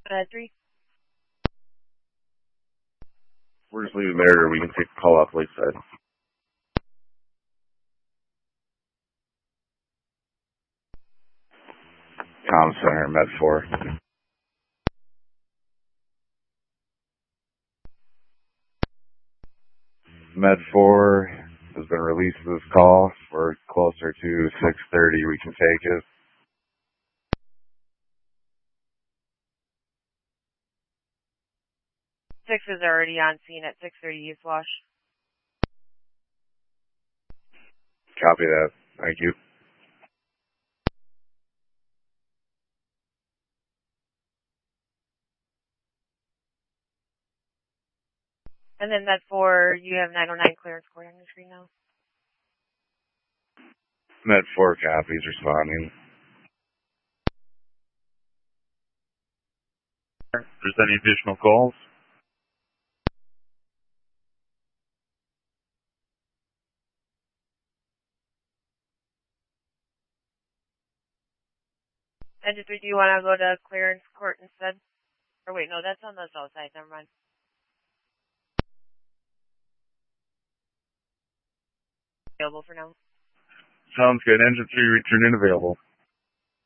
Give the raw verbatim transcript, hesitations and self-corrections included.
Uh, three. We're just leaving there, or we can take a call off Lakeside. Comm Center, Med four. Med four has been released to this call. We're closer to six thirty. We can take it. Six is already on scene at six thirty East Wash. Copy that. Thank you. And then that for, you have nine oh nine clearance court on your screen now. Med four copies responding. If there's any additional calls? Engine three, do you want to go to clearance court instead? Or wait, no, that's on the south side. Never mind. Available for now. Sounds good. Engine three returned in available.